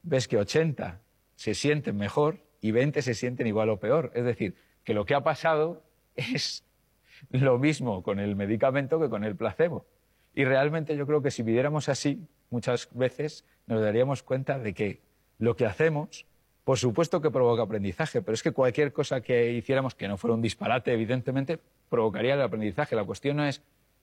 ves que 80 se sienten mejor y 20 se sienten igual o peor. Es decir, que lo que ha pasado es lo mismo con el medicamento que con el placebo. Y realmente yo creo que si viviéramos así, muchas veces nos daríamos cuenta de que lo que hacemos, por supuesto que provoca aprendizaje, pero es que cualquier cosa que hiciéramos que no fuera un disparate, evidentemente, provocaría el aprendizaje. La cuestión no es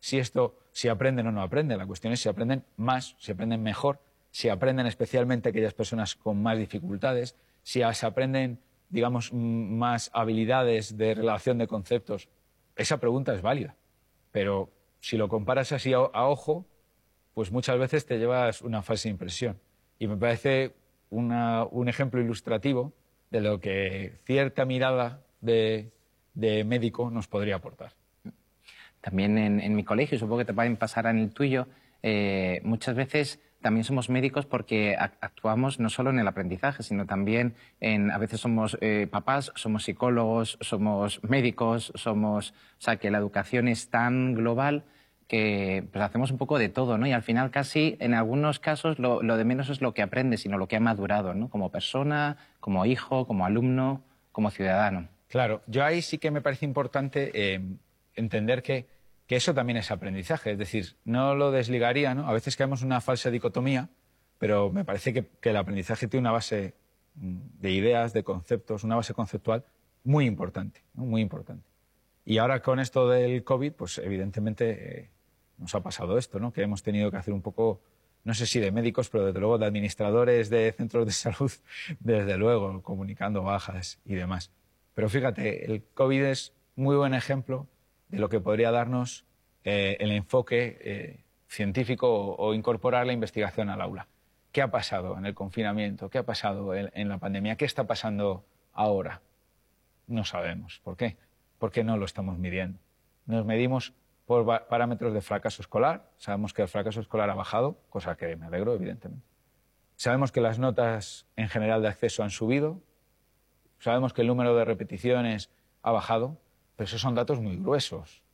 si aprenden o no aprenden, la cuestión es si aprenden más, si aprenden mejor, si aprenden especialmente aquellas personas con más dificultades, si se aprenden, digamos, más habilidades de relación de conceptos. Esa pregunta es válida, pero si lo comparas así a ojo, pues muchas veces te llevas una falsa impresión. Y me parece un ejemplo ilustrativo de lo que cierta mirada de médico nos podría aportar. También en mi colegio, supongo que te pueden pasar en el tuyo, muchas veces también somos médicos porque actuamos no solo en el aprendizaje, sino también a veces somos papás, somos psicólogos, somos médicos, o sea, que la educación es tan global que pues, hacemos un poco de todo, ¿no? Y al final casi, en algunos casos, lo de menos es lo que aprendes, sino lo que ha madurado, ¿no? Como persona, como hijo, como alumno, como ciudadano. Claro, yo ahí sí que me parece importante entender que eso también es aprendizaje, es decir, no lo desligaría, ¿no? A veces caemos en una falsa dicotomía, pero me parece que el aprendizaje tiene una base de ideas, de conceptos, una base conceptual muy importante, ¿no? Muy importante. Y ahora con esto del COVID, pues evidentemente nos ha pasado esto, ¿no? Que hemos tenido que hacer un poco, no sé si de médicos, pero desde luego de administradores de centros de salud, desde luego, comunicando bajas y demás. Pero fíjate, el COVID es muy buen ejemplo de lo que podría darnos el enfoque científico o incorporar la investigación al aula. ¿Qué ha pasado en el confinamiento? ¿Qué ha pasado en la pandemia? ¿Qué está pasando ahora? No sabemos. ¿Por qué? Porque no lo estamos midiendo. Nos medimos por parámetros de fracaso escolar. Sabemos que el fracaso escolar ha bajado, cosa que me alegro, evidentemente. Sabemos que las notas en general de acceso han subido. Sabemos que el número de repeticiones ha bajado. Pero esos son datos muy gruesos.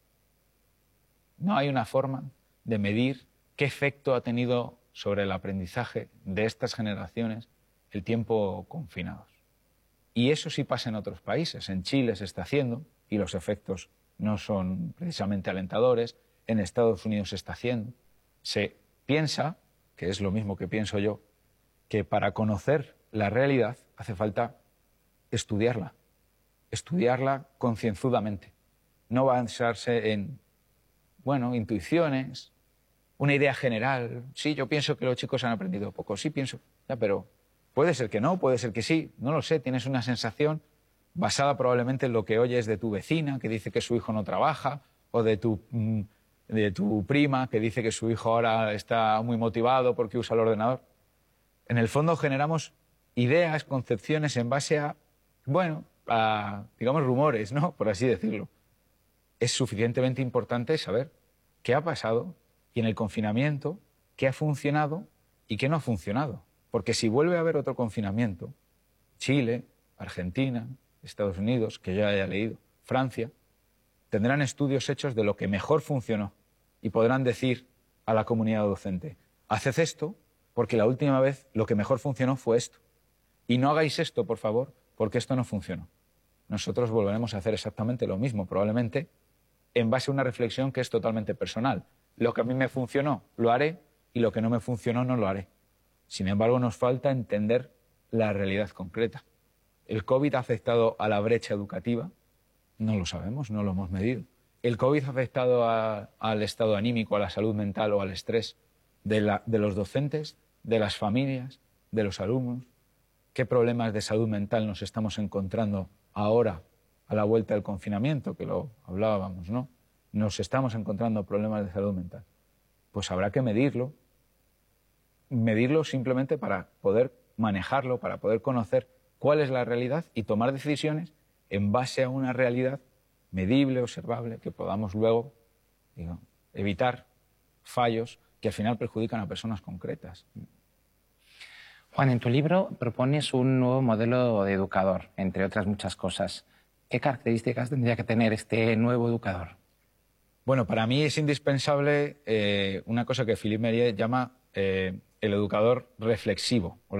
No hay una forma de medir qué efecto ha tenido sobre el aprendizaje de estas generaciones el tiempo confinados. Y eso sí pasa en otros países. En Chile se está haciendo y los efectos no son precisamente alentadores. En Estados Unidos se está haciendo. Se piensa, que es lo mismo que pienso yo, que para conocer la realidad hace falta estudiarla concienzudamente, no basarse en, intuiciones, una idea general. Sí, yo pienso que los chicos han aprendido poco, sí pienso, ya, pero puede ser que no, puede ser que sí, no lo sé, tienes una sensación basada probablemente en lo que oyes de tu vecina, que dice que su hijo no trabaja, o de tu prima, que dice que su hijo ahora está muy motivado porque usa el ordenador. En el fondo generamos ideas, concepciones en base a, digamos, rumores, ¿no? Por así decirlo. Es suficientemente importante saber qué ha pasado y en el confinamiento, qué ha funcionado y qué no ha funcionado. Porque si vuelve a haber otro confinamiento, Chile, Argentina, Estados Unidos, que ya haya leído, Francia, tendrán estudios hechos de lo que mejor funcionó y podrán decir a la comunidad docente, haced esto porque la última vez lo que mejor funcionó fue esto. Y no hagáis esto, por favor, porque esto no funcionó. Nosotros volveremos a hacer exactamente lo mismo, probablemente en base a una reflexión que es totalmente personal. Lo que a mí me funcionó, lo haré, y lo que no me funcionó, no lo haré. Sin embargo, nos falta entender la realidad concreta. ¿El COVID ha afectado a la brecha educativa? No lo sabemos, no lo hemos medido. ¿El COVID ha afectado al estado anímico, a la salud mental o al estrés de los docentes, de las familias, de los alumnos? ¿Qué problemas de salud mental nos estamos encontrando ahora a la vuelta del confinamiento, que lo hablábamos, ¿no? Nos estamos encontrando problemas de salud mental. Pues habrá que medirlo simplemente para poder manejarlo, para poder conocer cuál es la realidad y tomar decisiones en base a una realidad medible, observable, que podamos luego, evitar fallos que al final perjudican a personas concretas. Juan, en tu libro propones un nuevo modelo de educador, entre otras muchas cosas. ¿Qué características tendría que tener este nuevo educador? Bueno, para mí es indispensable una cosa que Philippe Mérieux llama el educador reflexivo.